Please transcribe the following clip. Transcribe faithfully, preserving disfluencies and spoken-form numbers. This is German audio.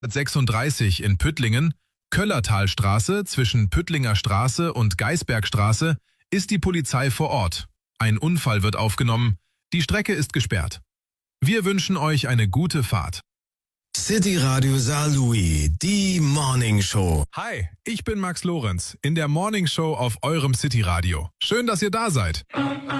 sechsunddreißig in Püttlingen, Köllertalstraße zwischen Püttlinger Straße und Geisbergstraße, ist die Polizei vor Ort. Ein Unfall wird aufgenommen. Die Strecke ist gesperrt. Wir wünschen euch eine gute Fahrt. City Radio Saarlouis, die Morning Show. Hi, ich bin Max Lorenz in der Morning Show auf eurem City Radio. Schön, dass ihr da seid.